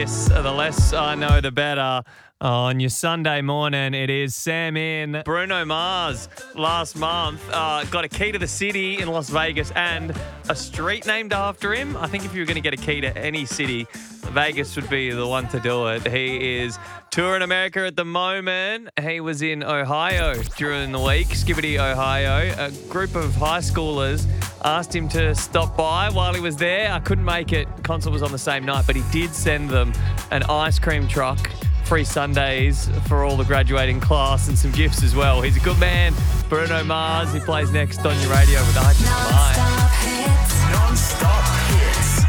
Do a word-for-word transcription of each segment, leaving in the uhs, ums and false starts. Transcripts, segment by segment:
Yes, the less I know, the better. On your Sunday morning, it is Sam in. Bruno Mars last month uh, got a key to the city in Las Vegas and a street named after him. I think if you were going to get a key to any city, Vegas would be the one to do it. He is touring America at the moment. He was in Ohio during the week, Skibidi, Ohio. A group of high schoolers asked him to stop by while he was there. I couldn't make it. Concert was on the same night, but he did send them an ice cream truck, free Sundays for all the graduating class, and some gifts as well. He's a good man. Bruno Mars. He plays next on your radio with I Just Might. Non-stop hits. Non-stop hits.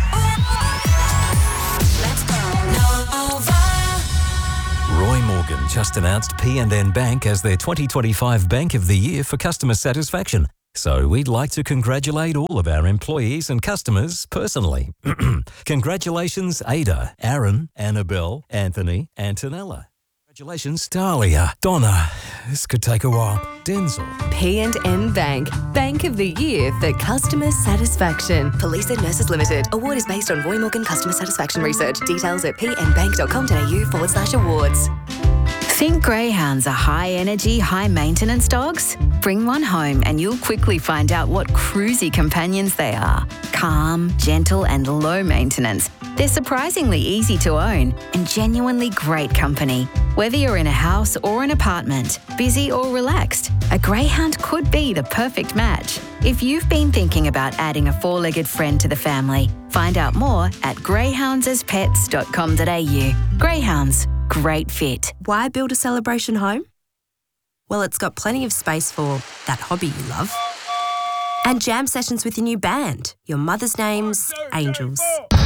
Let's go. Nova. Roy Morgan just announced P and N Bank as their twenty twenty-five Bank of the Year for customer satisfaction. So we'd like to congratulate all of our employees and customers personally. Congratulations, Ada, Aaron, Annabelle, Anthony, Antonella. Congratulations, Dahlia, Donna. This could take a while. Denzel. P and N Bank, Bank of the Year for customer satisfaction. Police and Nurses Limited. Award is based on Roy Morgan customer satisfaction research. Details at pnbank.com.au forward slash awards. Think greyhounds are high-energy, high-maintenance dogs? Bring one home and you'll quickly find out what cruisy companions they are. Calm, gentle and low maintenance. They're surprisingly easy to own and genuinely great company. Whether you're in a house or an apartment, busy or relaxed, a greyhound could be the perfect match. If you've been thinking about adding a four-legged friend to the family, find out more at greyhounds as pets dot com dot a u. Greyhounds. Great fit. Why build a celebration home? Well, it's got plenty of space for that hobby you love. And jam sessions with your new band, your mother's name's Angels.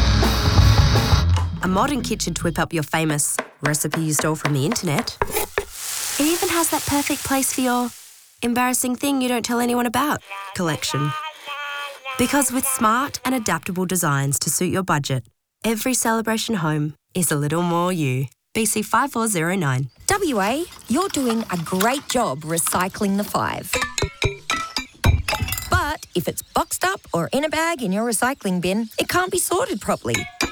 A modern kitchen to whip up your famous recipe you stole from the internet. It even has that perfect place for your embarrassing thing you don't tell anyone about collection. Because with smart and adaptable designs to suit your budget, every celebration home is a little more you. B C five four zero nine. W A, you're doing a great job recycling the five. But if it's boxed up or in a bag in your recycling bin, it can't be sorted properly.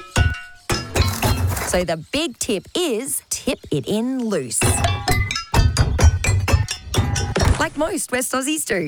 So the big tip is tip it in loose. Like most West Aussies do.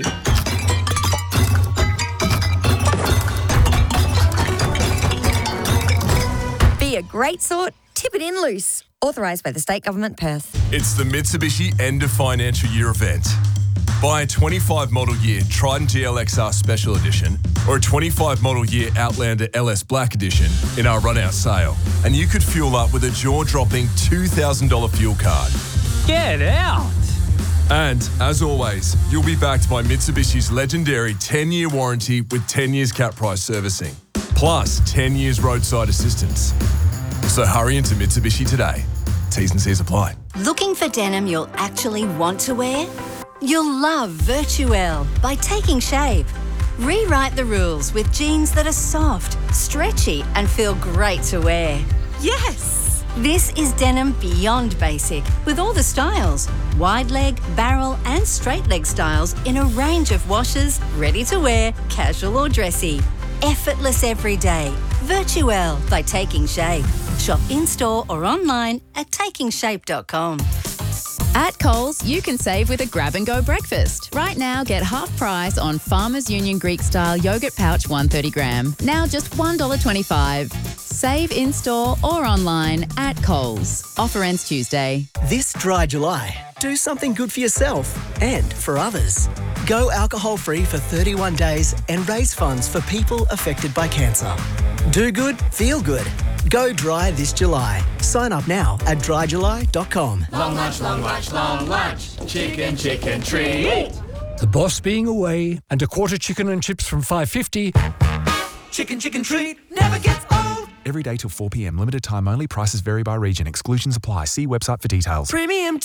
Be a great sort, tip it in loose. Authorised by the State Government, Perth. It's the Mitsubishi End of Financial Year event. Buy a twenty-five model year Triton G L X R Special Edition or a twenty-five model year Outlander L S Black Edition in our run-out sale, and you could fuel up with a jaw-dropping two thousand dollars fuel card. Get out! And, as always, you'll be backed by Mitsubishi's legendary ten-year warranty with ten years cap price servicing, plus ten years roadside assistance. So hurry into Mitsubishi today. T's and C's apply. Looking for denim you'll actually want to wear? You'll love Virtuelle by Taking Shape. Rewrite the rules with jeans that are soft, stretchy and feel great to wear. Yes! This is denim beyond basic with all the styles. Wide leg, barrel and straight leg styles in a range of washes, ready to wear, casual or dressy. Effortless every day. Virtuelle by Taking Shape. Shop in-store or online at taking shape dot com. At Coles, you can save with a grab-and-go breakfast. Right now, get half price on Farmers Union Greek-style yogurt pouch one hundred thirty gram. Now just one dollar twenty-five. Save in-store or online at Coles. Offer ends Tuesday. This dry July, do something good for yourself and for others. Go alcohol-free for thirty-one days and raise funds for people affected by cancer. Do good, feel good. Go dry this July. Sign up now at dry july dot com. Long lunch, long lunch, long lunch. Chicken, chicken treat. The boss being away and a quarter chicken and chips from five fifty. Chicken, chicken treat never gets old. Every day till four p.m. Limited time only. Prices vary by region. Exclusions apply. See website for details. Premium